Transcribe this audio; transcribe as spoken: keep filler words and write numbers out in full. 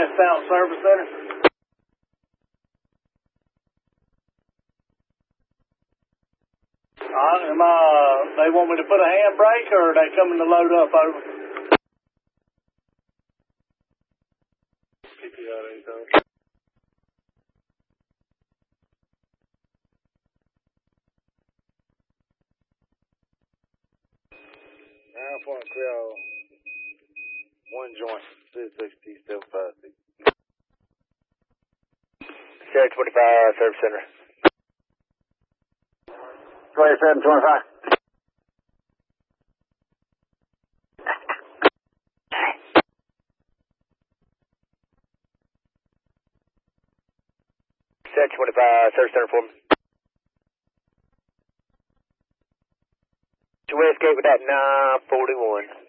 South Service Center. Uh, am I, they want me to put a handbrake, or are they coming to load up over? nine point clear, one joint, six six T seven five six. Sierra twenty-five, Service Center. twenty-seven twenty-five. Sierra twenty-five, Service Center for me. To Westgate with that nine forty-one.